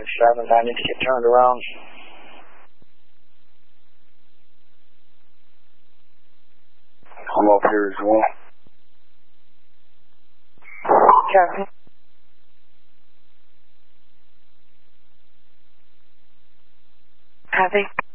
7. I need to get turned around. I'm up here as well. Copy. Copy.